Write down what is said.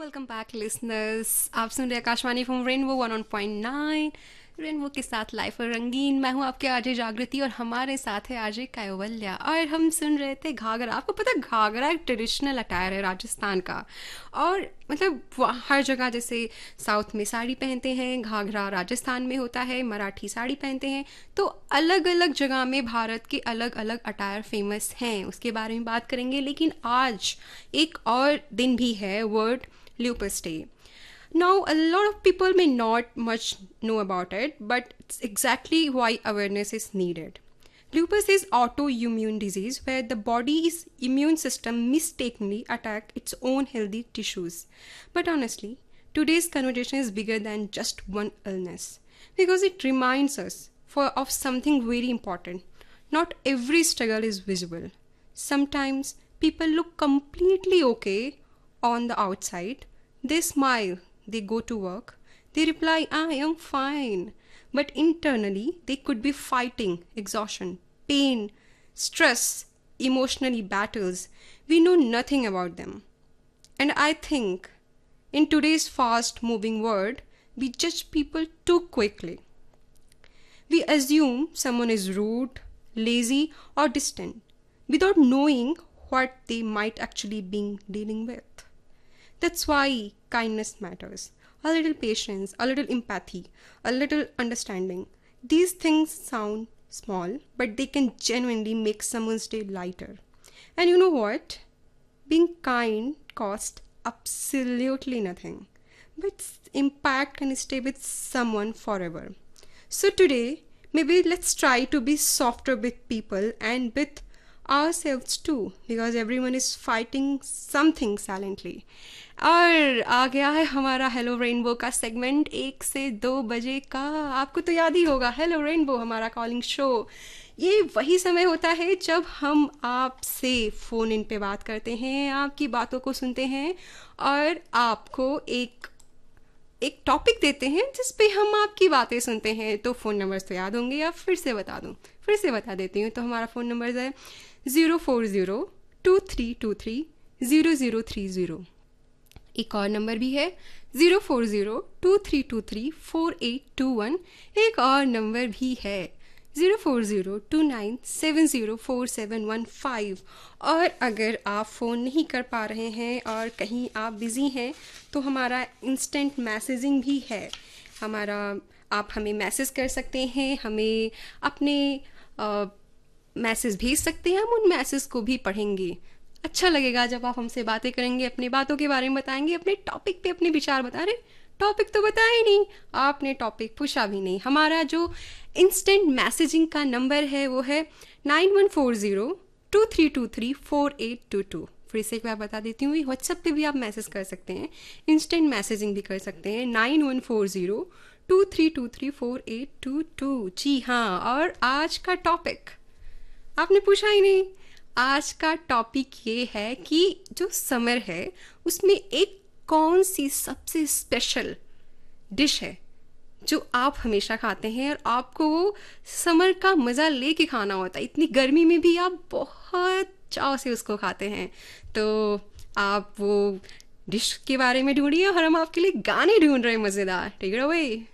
Welcome back listeners. आप सुन रहे Akashvani from rainbow 101.9 rainbow के साथ लाइफ और रंगीन। मैं हूं आपके आरजे जागृति और हमारे साथ है आरजे कैवल्या। और हम सुन रहे थे घाघरा। आपको पता है घाघरा एक ट्रेडिशनल अटायर है राजस्थान का। और मतलब हर जगह जैसे साउथ में साड़ी पहनते हैं, घाघरा राजस्थान में होता है, मराठी साड़ी पहनते हैं। तो अलग अलग जगह में भारत के अलग अलग अटायर फेमस हैं, उसके बारे में बात करेंगे। लेकिन आज एक और दिन भी है, world Lupus Day. Now, a lot of people may not much know about it, but it's exactly why awareness is needed. Lupus is autoimmune disease where the body's immune system mistakenly attack its own healthy tissues. But honestly, today's conversation is bigger than just one illness because it reminds us of something very important. Not every struggle is visible. Sometimes people look completely okay on the outside. They smile, they go to work, they reply, I am fine. But internally, they could be fighting exhaustion, pain, stress, emotionally battles. We know nothing about them. And I think in today's fast moving world, we judge people too quickly. We assume someone is rude, lazy, or distant without knowing what they might actually be dealing with. That's why kindness matters. A little patience, a little empathy, a little understanding. These things sound small, but they can genuinely make someone's day lighter. And you know what? Being kind costs absolutely nothing, but its impact can stay with someone forever. So today, maybe let's try to be softer with people and with ourselves too, because everyone is fighting something silently. और आ गया है हमारा hello rainbow का segment 1 से 2 बजे का। आपको तो याद ही होगा, हेलो रेनबो हमारा कॉलिंग शो। ये वही समय होता है जब हम आपसे फ़ोन इन पे बात करते हैं, आपकी बातों को सुनते हैं और आपको एक टॉपिक देते हैं जिस पे हम आपकी बातें सुनते हैं। तो फ़ोन नंबर्स तो याद होंगे या फिर से बता देती हूँ। तो हमारा फ़ोन नंबर है 04023230030। एक और नंबर भी है 04023234821। एक और नंबर भी है 04029704715। और अगर आप फ़ोन नहीं कर पा रहे हैं और कहीं आप बिज़ी हैं तो हमारा इंस्टेंट मैसेजिंग भी है। आप हमें मैसेज कर सकते हैं, हमें अपने मैसेज भेज सकते हैं। हम उन मैसेज को भी पढ़ेंगे। अच्छा लगेगा जब आप हमसे बातें करेंगे, अपनी बातों के बारे में बताएंगे, अपने टॉपिक पे अपने विचार बता रहे। टॉपिक तो बताया ही नहीं, आपने टॉपिक पूछा भी नहीं। हमारा जो इंस्टेंट मैसेजिंग का नंबर है वो है 914023234822। फिर से एक बार बता देती हूँ, व्हाट्सएप पे भी आप मैसेज कर सकते हैं, इंस्टेंट मैसेजिंग भी कर सकते हैं 914023234822। जी हाँ। और आज का टॉपिक आपने पूछा ही नहीं। आज का टॉपिक ये है कि जो समर है उसमें एक कौन सी सबसे स्पेशल डिश है जो आप हमेशा खाते हैं और आपको वो समर का मज़ा लेके खाना होता है। इतनी गर्मी में भी आप बहुत चाव से उसको खाते हैं। तो आप वो डिश के बारे में ढूंढिए और हम आपके लिए गाने ढूंढ रहे हैं मज़ेदार। Take it away.